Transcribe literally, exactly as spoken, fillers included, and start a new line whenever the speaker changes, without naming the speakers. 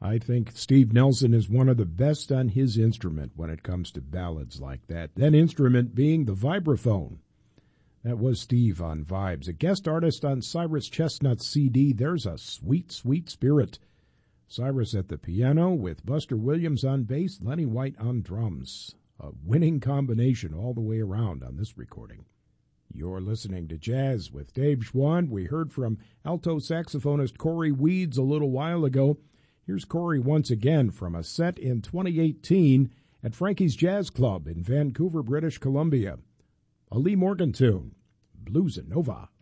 I think Steve Nelson is one of the best on his instrument when it comes to ballads like that. That instrument being the vibraphone. That was Steve on Vibes, a guest artist on Cyrus Chestnut's C D, There's a Sweet, Sweet Spirit. Cyrus at the piano with Buster Williams on bass, Lenny White on drums. A winning combination all the way around on this recording. You're listening to Jazz with Dave Schwand. We heard from alto saxophonist Corey Weeds a little while ago. Here's Corey once again from a set in twenty eighteen at Frankie's Jazz Club in Vancouver, British Columbia. A Lee Morgan tune, Blues and Nova.